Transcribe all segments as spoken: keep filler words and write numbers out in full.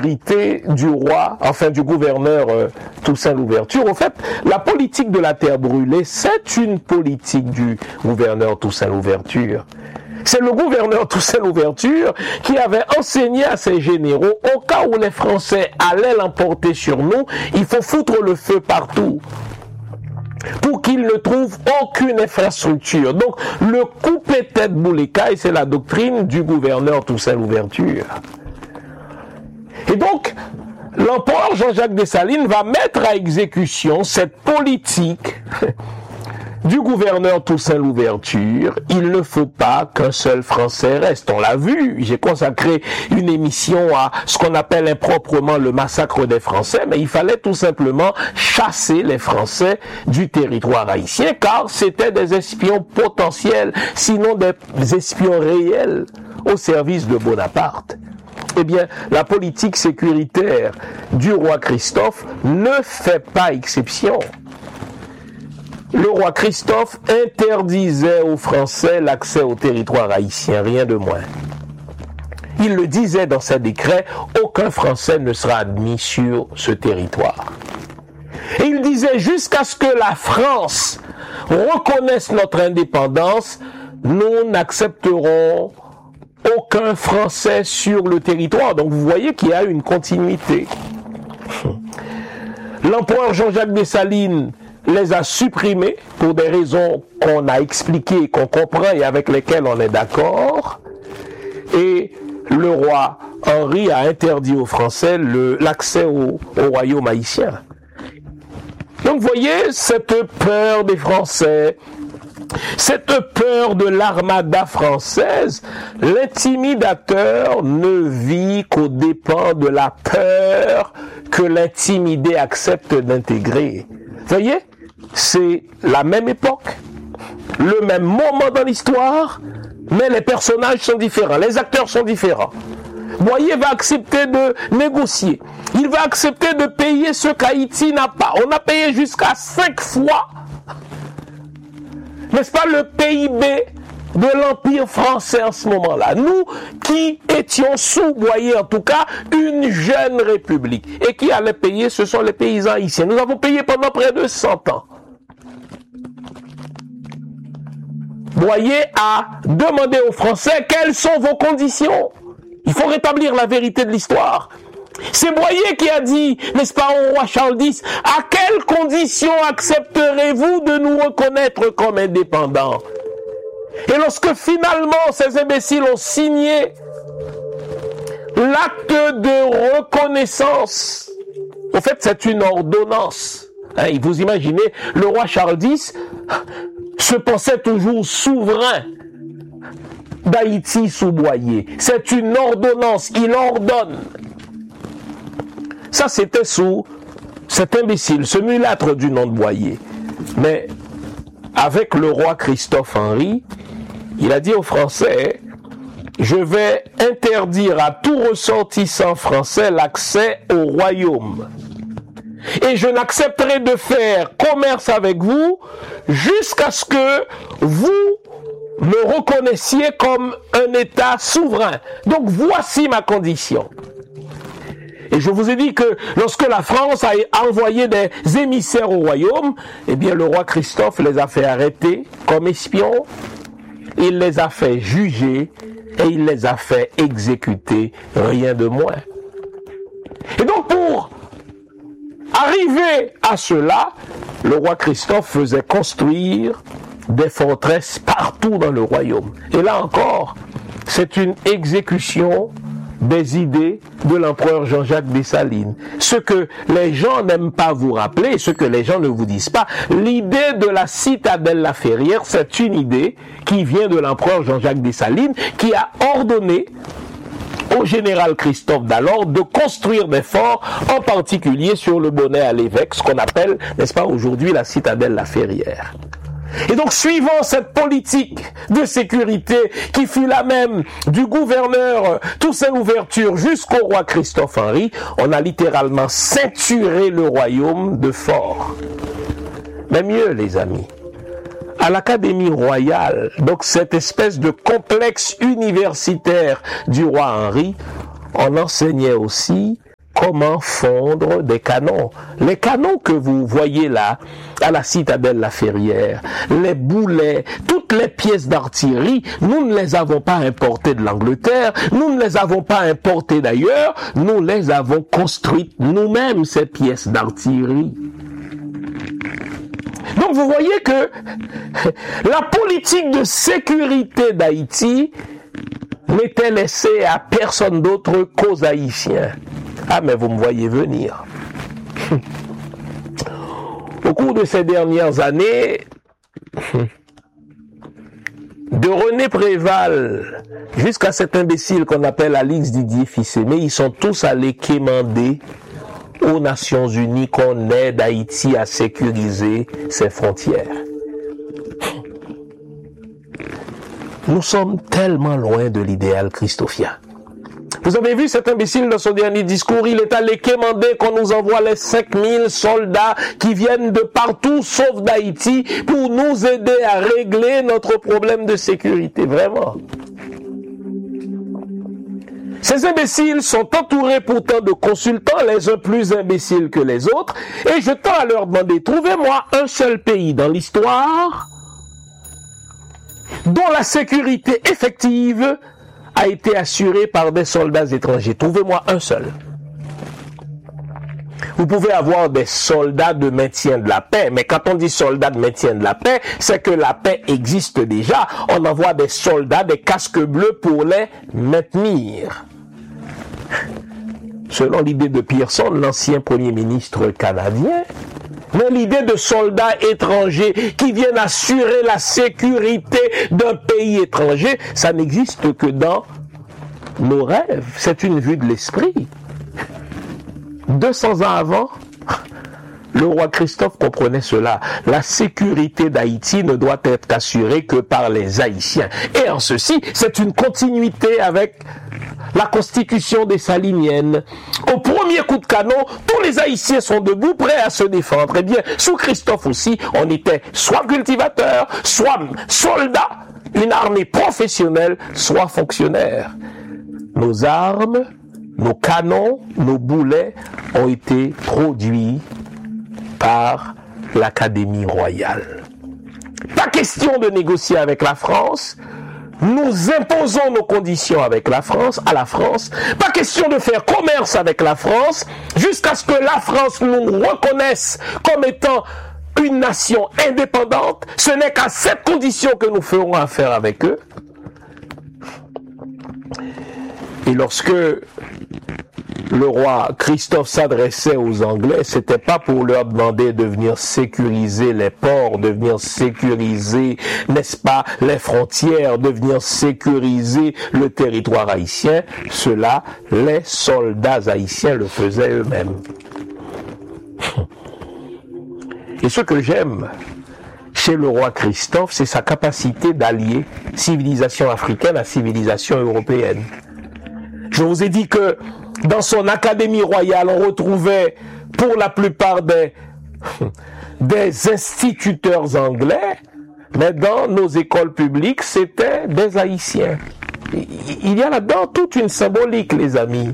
sécurité du roi, enfin du gouverneur euh, Toussaint Louverture. Au fait, la politique de la terre brûlée, c'est une politique du gouverneur Toussaint Louverture. C'est le gouverneur Toussaint Louverture qui avait enseigné à ses généraux, au cas où les Français allaient l'emporter sur nous, il faut foutre le feu partout pour qu'ils ne trouvent aucune infrastructure. Donc, le couper-tête Boulekaï, c'est la doctrine du gouverneur Toussaint Louverture. Et donc, l'empereur Jean-Jacques Dessalines va mettre à exécution cette politique du gouverneur Toussaint Louverture. Il ne faut pas qu'un seul Français reste. On l'a vu, j'ai consacré une émission à ce qu'on appelle improprement le massacre des Français, mais il fallait tout simplement chasser les Français du territoire haïtien, car c'était des espions potentiels, sinon des espions réels au service de Bonaparte. Eh bien, la politique sécuritaire du roi Christophe ne fait pas exception. Le roi Christophe interdisait aux Français l'accès au territoire haïtien, rien de moins. Il le disait dans ses décrets, aucun Français ne sera admis sur ce territoire. Et il disait, jusqu'à ce que la France reconnaisse notre indépendance, nous n'accepterons aucun Français sur le territoire. Donc vous voyez qu'il y a une continuité. L'empereur Jean-Jacques Dessalines les a supprimés pour des raisons qu'on a expliquées, qu'on comprend et avec lesquelles on est d'accord. Et le roi Henri a interdit aux Français le, l'accès au, au royaume haïtien. Donc vous voyez cette peur des Français, cette peur de l'armada française. L'intimidateur ne vit qu'aux dépens de la peur que l'intimidé accepte d'intégrer. Vous voyez, c'est la même époque, le même moment dans l'histoire, mais les personnages sont différents, les acteurs sont différents. Boyer va accepter de négocier, il va accepter de payer ce qu'Haïti n'a pas. On a payé jusqu'à cinq fois, n'est-ce pas, le P I B de l'Empire français en ce moment-là. Nous qui étions sous Boyer, en tout cas, une jeune république. Et qui allait payer, ce sont les paysans haïtiens. Nous avons payé pendant près de cent ans. Boyer a demandé aux Français quelles sont vos conditions. Il faut rétablir la vérité de l'histoire. C'est Boyer qui a dit, n'est-ce pas, au roi Charles dix, à quelles conditions accepterez-vous de nous reconnaître comme indépendants? Et lorsque finalement ces imbéciles ont signé l'acte de reconnaissance, en fait c'est une ordonnance. Hein, vous imaginez, le roi Charles dix se pensait toujours souverain d'Haïti sous Boyer. C'est une ordonnance, il ordonne. Ça c'était sous cet imbécile, ce mulâtre du nom de Boyer. Mais avec le roi Christophe Henri, il a dit aux Français, je vais interdire à tout ressortissant français l'accès au royaume. Et je n'accepterai de faire commerce avec vous jusqu'à ce que vous me reconnaissiez comme un État souverain. Donc voici ma condition. Et je vous ai dit que lorsque la France a envoyé des émissaires au royaume, eh bien le roi Christophe les a fait arrêter comme espions, il les a fait juger et il les a fait exécuter, rien de moins. Et donc pour arriver à cela, le roi Christophe faisait construire des forteresses partout dans le royaume. Et là encore, c'est une exécution des idées de l'empereur Jean-Jacques Dessalines. Ce que les gens n'aiment pas vous rappeler, ce que les gens ne vous disent pas, l'idée de la citadelle La Ferrière, c'est une idée qui vient de l'empereur Jean-Jacques Dessalines, qui a ordonné au général Christophe d'alors de construire des forts, en particulier sur le Bonnet à l'évêque, ce qu'on appelle, n'est-ce pas, aujourd'hui la citadelle La Ferrière. Et donc, suivant cette politique de sécurité qui fut la même du gouverneur Toussaint Louverture jusqu'au roi Christophe Henri, on a littéralement ceinturé le royaume de forts. Mais mieux, les amis, à l'Académie royale, donc cette espèce de complexe universitaire du roi Henri, on enseignait aussi comment fondre des canons. Les canons que vous voyez là, à la citadelle La Ferrière, les boulets, toutes les pièces d'artillerie, nous ne les avons pas importées de l'Angleterre, nous ne les avons pas importées d'ailleurs, nous les avons construites nous-mêmes, ces pièces d'artillerie. Donc vous voyez que la politique de sécurité d'Haïti n'était laissée à personne d'autre qu'aux Haïtiens. Ah, mais vous me voyez venir. Au cours de ces dernières années, de René Préval jusqu'à cet imbécile qu'on appelle Alix Didier Fils-Aimé, ils sont tous allés quémander aux Nations Unies qu'on aide Haïti à sécuriser ses frontières. Nous sommes tellement loin de l'idéal christophien. Vous avez vu cet imbécile dans son dernier discours, il est allé quémander qu'on nous envoie les cinq mille soldats qui viennent de partout sauf d'Haïti pour nous aider à régler notre problème de sécurité. Vraiment. Ces imbéciles sont entourés pourtant de consultants, les uns plus imbéciles que les autres, et je tends à leur demander, trouvez-moi un seul pays dans l'histoire dont la sécurité effective a été assurée par des soldats étrangers. Trouvez-moi un seul. Vous pouvez avoir des soldats de maintien de la paix, mais quand on dit soldats de maintien de la paix, c'est que la paix existe déjà. On envoie des soldats, des casques bleus pour les maintenir. Selon l'idée de Pearson, l'ancien premier ministre canadien, mais l'idée de soldats étrangers qui viennent assurer la sécurité d'un pays étranger, ça n'existe que dans nos rêves. C'est une vue de l'esprit. deux cents ans avant, le roi Christophe comprenait cela. La sécurité d'Haïti ne doit être assurée que par les Haïtiens. Et en ceci, c'est une continuité avec la constitution des Saliniennes. Au premier coup de canon, tous les Haïtiens sont debout, prêts à se défendre. Eh bien, sous Christophe aussi, on était soit cultivateurs, soit soldats, une armée professionnelle, soit fonctionnaires. Nos armes, nos canons, nos boulets ont été produits par l'Académie royale. Pas question de négocier avec la France. Nous imposons nos conditions avec la France, à la France. Pas question de faire commerce avec la France jusqu'à ce que la France nous reconnaisse comme étant une nation indépendante. Ce n'est qu'à cette condition que nous ferons affaire avec eux. Et lorsque le roi Christophe s'adressait aux Anglais, c'était pas pour leur demander de venir sécuriser les ports, de venir sécuriser, n'est-ce pas, les frontières, de venir sécuriser le territoire haïtien. Cela, les soldats haïtiens le faisaient eux-mêmes. Et ce que j'aime chez le roi Christophe, c'est sa capacité d'allier civilisation africaine à civilisation européenne. Je vous ai dit que dans son académie royale, on retrouvait pour la plupart des, des instituteurs anglais, mais dans nos écoles publiques, c'était des Haïtiens. Il y a là-dedans toute une symbolique, les amis.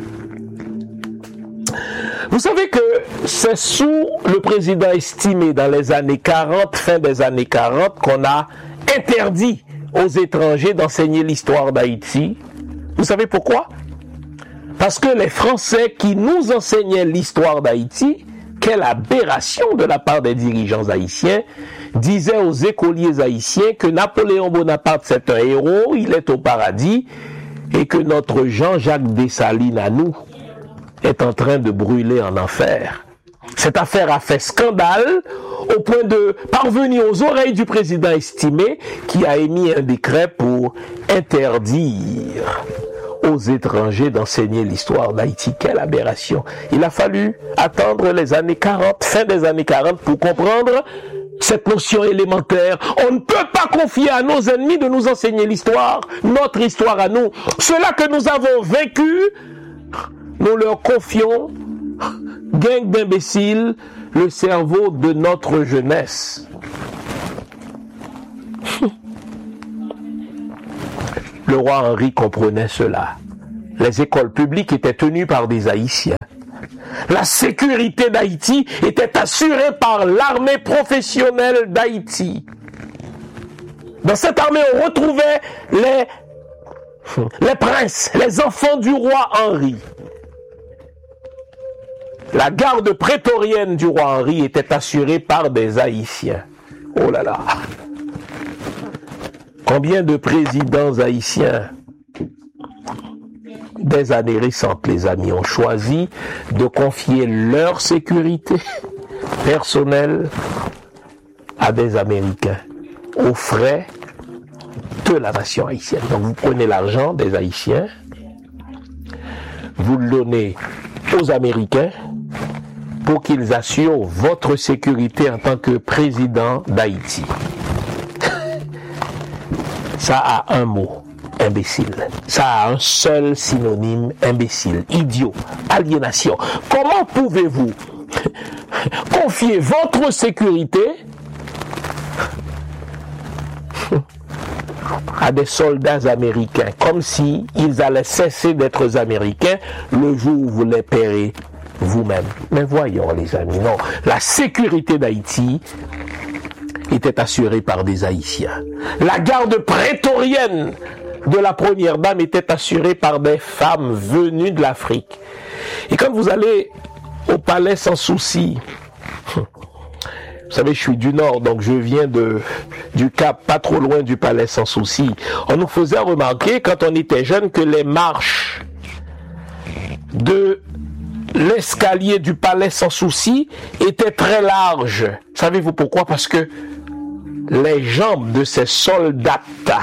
Vous savez que c'est sous le président estimé dans les années quarante, fin des années quarante, qu'on a interdit aux étrangers d'enseigner l'histoire d'Haïti. Vous savez pourquoi? Parce que les Français qui nous enseignaient l'histoire d'Haïti, quelle aberration de la part des dirigeants haïtiens, disaient aux écoliers haïtiens que Napoléon Bonaparte c'est un héros, il est au paradis, et que notre Jean-Jacques Dessalines à nous est en train de brûler en enfer. Cette affaire a fait scandale au point de parvenir aux oreilles du président estimé qui a émis un décret pour interdire aux étrangers d'enseigner l'histoire d'Haïti. Quelle aberration! Il a fallu attendre les années quarante, fin des années quarante, pour comprendre cette notion élémentaire. On ne peut pas confier à nos ennemis de nous enseigner l'histoire, notre histoire à nous. Ceux-là que nous avons vaincus, nous leur confions, gang d'imbéciles, le cerveau de notre jeunesse. Le roi Henri comprenait cela. Les écoles publiques étaient tenues par des Haïtiens. La sécurité d'Haïti était assurée par l'armée professionnelle d'Haïti. Dans cette armée, on retrouvait les, les princes, les enfants du roi Henri. La garde prétorienne du roi Henri était assurée par des Haïtiens. Oh là là! Combien de présidents haïtiens des années récentes, les amis, ont choisi de confier leur sécurité personnelle à des Américains, aux frais de la nation haïtienne. Donc vous prenez l'argent des Haïtiens, vous le donnez aux Américains pour qu'ils assurent votre sécurité en tant que président d'Haïti. Ça a un mot, imbécile. Ça a un seul synonyme, imbécile, idiot, aliénation. Comment pouvez-vous confier votre sécurité à des soldats américains, comme si ils allaient cesser d'être américains le jour où vous les paierez vous-même? Mais voyons les amis, non. La sécurité d'Haïti était assurée par des Haïtiens. La garde prétorienne de la première dame était assurée par des femmes venues de l'Afrique. Et quand vous allez au palais sans souci, vous savez, je suis du Nord, donc je viens de, du Cap, pas trop loin du palais sans souci. On nous faisait remarquer, quand on était jeune, que les marches de l'escalier du palais sans souci étaient très larges. Savez-vous pourquoi? Parce que les jambes de ces soldats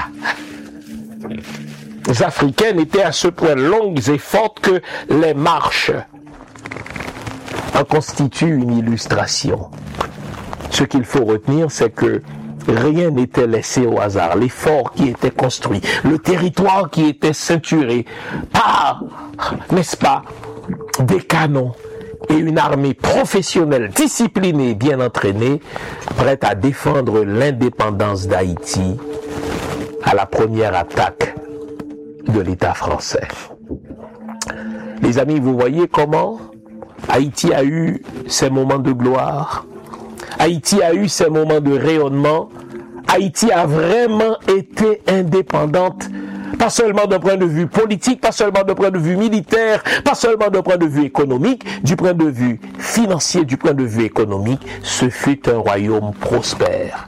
africaines étaient à ce point longues et fortes que les marches en constituent une illustration. Ce qu'il faut retenir, c'est que rien n'était laissé au hasard. Les forts qui étaient construits, le territoire qui était ceinturé par, n'est-ce pas, des canons et une armée professionnelle, disciplinée, bien entraînée, prête à défendre l'indépendance d'Haïti à la première attaque de l'État français. Les amis, vous voyez comment Haïti a eu ses moments de gloire, Haïti a eu ses moments de rayonnement, Haïti a vraiment été indépendante, pas seulement d'un point de vue politique, pas seulement d'un point de vue militaire, pas seulement d'un point de vue économique, du point de vue financier, du point de vue économique, ce fut un royaume prospère.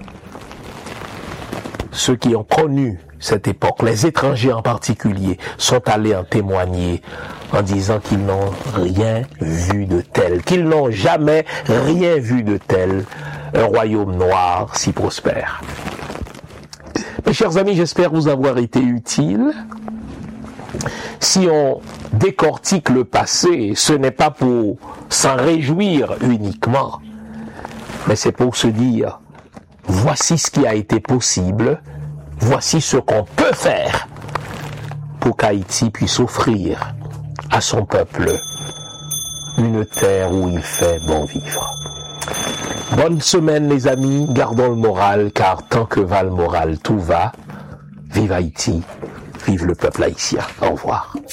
Ceux qui ont connu cette époque, les étrangers en particulier, sont allés en témoigner en disant qu'ils n'ont rien vu de tel, qu'ils n'ont jamais rien vu de tel, un royaume noir si prospère. Mes chers amis, j'espère vous avoir été utile. Si on décortique le passé, ce n'est pas pour s'en réjouir uniquement, mais c'est pour se dire, voici ce qui a été possible, voici ce qu'on peut faire pour qu'Haïti puisse offrir à son peuple une terre où il fait bon vivre. Bonne semaine les amis, gardons le moral, car tant que va le moral, tout va. Vive Haïti, vive le peuple haïtien. Au revoir.